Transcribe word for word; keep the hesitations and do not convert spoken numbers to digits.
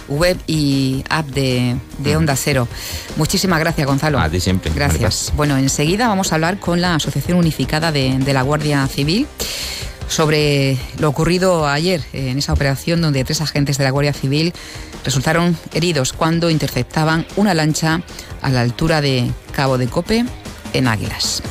web y app de, de Onda Cero. Muchísimas gracias, Gonzalo. A ti siempre. Gracias. Gracias. Bueno, enseguida vamos a hablar con la Asociación Unificada de, de la Guardia Civil sobre lo ocurrido ayer en esa operación donde tres agentes de la Guardia Civil resultaron heridos cuando interceptaban una lancha a la altura de Cabo de Cope, en Águilas.